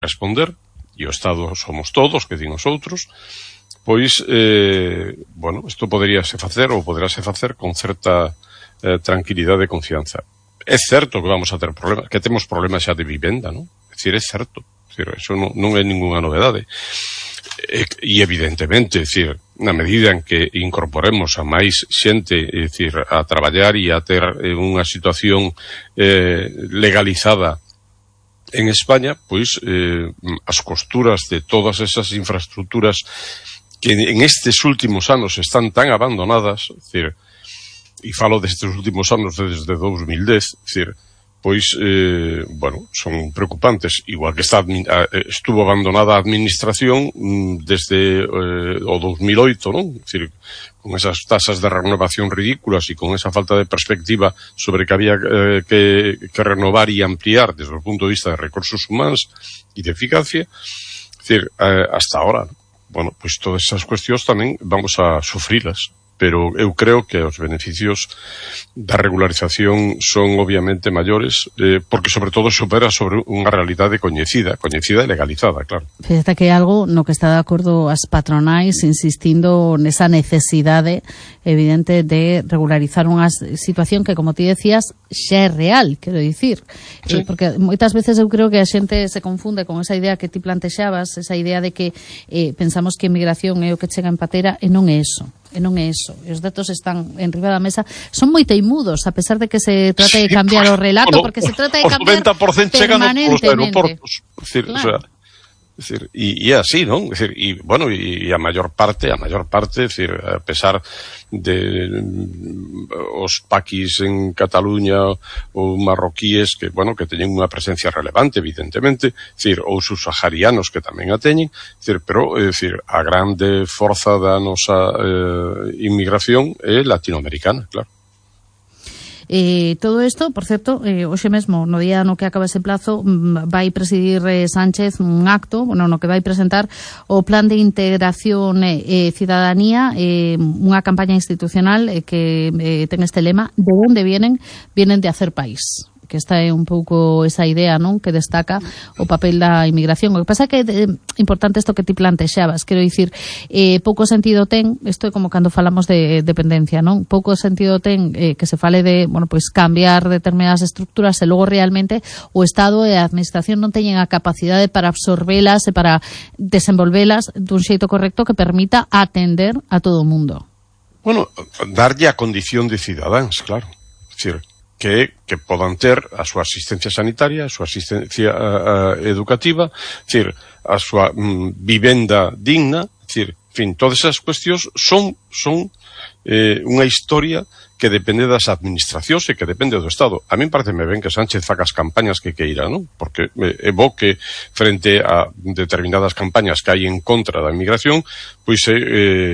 responder, e o Estado somos todos, que din os outros, pois, bueno, isto poderíase facer ou poderáse facer con certa tranquilidade e confianza. É certo que vamos a ter problemas, que temos problemas xa de vivenda, non? É dicir, é certo. É dicir, eso non é ninguna novedade. E evidentemente, é dicir, na medida en que incorporemos a máis xente, é dicir, a traballar e a ter unha situación legalizada en España, pois as costuras de todas esas infraestructuras que en estes últimos anos están tan abandonadas, é dicir, e falo destes últimos anos desde 2010, é dicir, pois, bueno, son preocupantes, igual que estuvo abandonada a administración desde o 2008, non? É dicir, con esas tasas de renovación ridículas e con esa falta de perspectiva sobre que había que renovar e ampliar desde o punto de vista de recursos humanos e de eficacia, é dicir, hasta ahora, bueno, pois todas esas cuestións tamén vamos a sufrilas. Pero eu creo que os beneficios da regularización son obviamente maiores, porque sobre todo supera sobre unha realidade coñecida e legalizada, claro. Fíjate que é algo no que está de acordo as patronais insistindo nesa necesidade evidente de regularizar unha situación que, como ti decías, xa é real, quero dicir. Sí. Porque moitas veces eu creo que a xente se confunde con esa idea que ti plantexabas, esa idea de que pensamos que a inmigración é o que chega en patera, e non é eso. E non é iso. E os datos están en riba da mesa. Son moi teimudos, a pesar de que se trate de cambiar o relato, porque se trata de cambiar permanentemente. Os 90% chegan aos aeroportos. Decir, claro. E é así, non? É dicir, e bueno, e a maior parte, é dicir, a pesar de os paquis en Cataluña ou marroquíes que, bueno, que teñen unha presencia relevante, evidentemente, é dicir, ou subsaharianos que tamén a teñen, é dicir, pero, é dicir, a grande forza da nosa inmigración é latinoamericana, claro. Todo isto, por certo, hoxe mesmo, no día no que acaba ese plazo, vai presidir Sánchez un acto, bueno, no que vai presentar o Plan de Integración Cidadanía, unha campaña institucional que ten este lema: de onde vienen? Vienen de hacer país. Que esta é un pouco esa idea, non, que destaca o papel da inmigración. O que pasa é que é importante isto que ti plantexabas, quero dicir, pouco sentido ten, isto é como cando falamos de dependencia, non? Pouco sentido ten que se fale de, bueno, pois cambiar determinadas estructuras e logo realmente o Estado e a administración non teñen a capacidade para absorbelas e para desenvolvelas dun xeito correcto que permita atender a todo o mundo. Bueno, darlle a condición de cidadáns, claro. É dicir, que podan ter a súa asistencia sanitaria, a súa asistencia educativa, decir, a súa vivenda digna, decir, en fin, todas esas cuestións son unha historia que depende das administracións e que depende do Estado. A min pareceme ben que Sánchez faga as campañas que queira, non? Porque é bo que frente a determinadas campañas que hai en contra da inmigración, pois se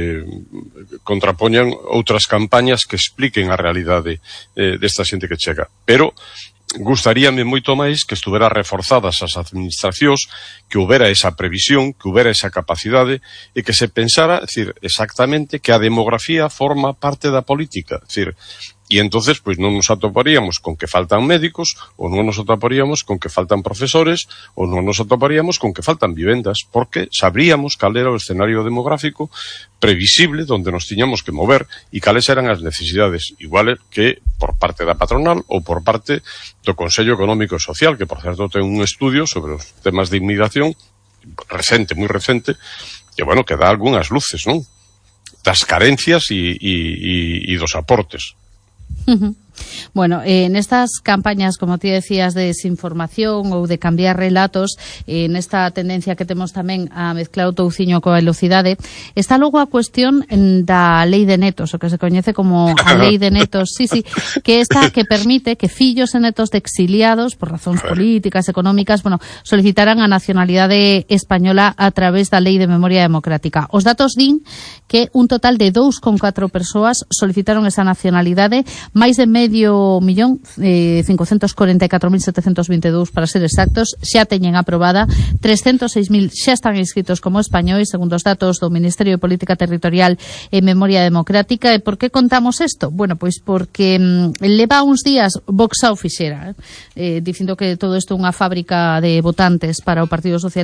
contrapoñan outras campañas que expliquen a realidade desta xente que chega. Pero gustaríame moito máis que estuvera reforzadas as administracións, que houbera esa previsión, que houbera esa capacidade e que se pensara, decir, exactamente que a demografía forma parte da política, decir, e entonces pois non nos atoparíamos con que faltan médicos, ou non nos atoparíamos con que faltan profesores, ou non nos atoparíamos con que faltan vivendas, porque sabríamos cal era o escenario demográfico previsible donde nos tiñamos que mover e cales eran as necesidades, igual que por parte da patronal ou por parte do Consello Económico e Social, que por certo ten un estudio sobre os temas de inmigración recente, moi recente, que bueno, que dá algunhas luces, non? Das carencias e dos aportes. Bueno, en estas campañas, como ti decías, de desinformación ou de cambiar relatos, nesta tendencia que temos tamén a mezclar o touciño coa velocidade, está logo a cuestión da lei de netos, o que se coñece como a lei de netos, sí, que esta que permite que fillos e netos de exiliados por razóns políticas, económicas, bueno, solicitaran a nacionalidade española a través da lei de memoria democrática. Os datos din que un total de 2,4 persoas solicitaron esa nacionalidade, máis de medio millón, 544.722 para ser exactos, xa teñen aprobada, 306.000 xa están inscritos como españois, segundo os datos do Ministerio de Política Territorial e Memoria Democrática. E por que contamos isto? Bueno, pois porque leva uns días Vox ao fixera, dicindo que todo isto é unha fábrica de votantes para o Partido Socialista.